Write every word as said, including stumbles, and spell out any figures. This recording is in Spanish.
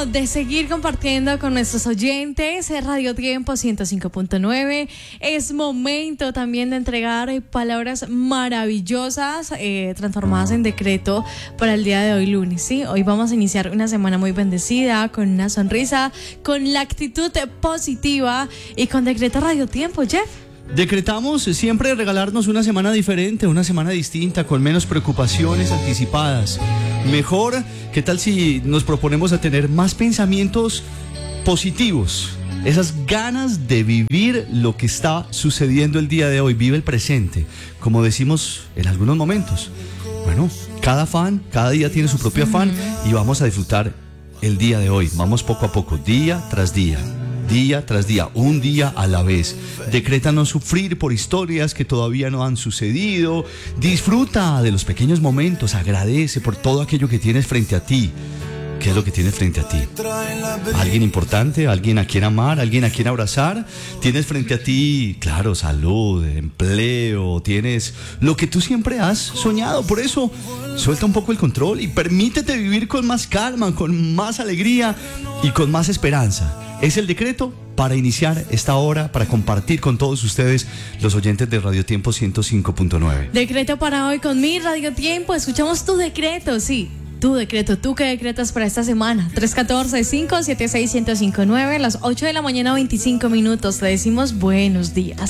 de seguir compartiendo con nuestros oyentes Radio Tiempo ciento cinco punto nueve. Es momento también de entregar palabras maravillosas eh, transformadas en decreto para el día de hoy lunes, ¿sí? Hoy vamos a iniciar una semana muy bendecida, con una sonrisa, con la actitud positiva y con decreto Radio Tiempo, Jeff. Decretamos siempre regalarnos una semana diferente, una semana distinta, con menos preocupaciones anticipadas. Mejor, ¿qué tal si nos proponemos a tener más pensamientos positivos? Esas ganas de vivir lo que está sucediendo el día de hoy. Vive el presente, como decimos en algunos momentos. Bueno, cada afán, cada día tiene su propio afán y vamos a disfrutar el día de hoy. Vamos poco a poco, día tras día. Día tras día, un día a la vez. Decreta no sufrir por historias que todavía no han sucedido. Disfruta de los pequeños momentos. Agradece por todo aquello que tienes frente a ti. ¿Qué es lo que tienes frente a ti? ¿Alguien importante? ¿Alguien a quien amar? ¿Alguien a quien abrazar? Tienes frente a ti, claro, salud, empleo. Tienes lo que tú siempre has soñado. Por eso, suelta un poco el control y permítete vivir con más calma, con más alegría y con más esperanza. Es el decreto para iniciar esta hora, para compartir con todos ustedes, los oyentes de Radio Tiempo ciento cinco punto nueve. Decreto para hoy con mi Radio Tiempo. Escuchamos tu decreto, sí. Tu decreto, ¿tú qué decretas para esta semana? tres uno cuatro, cinco siete seis, uno cero cinco nueve, a las ocho de la mañana, veinticinco minutos. Te decimos buenos días.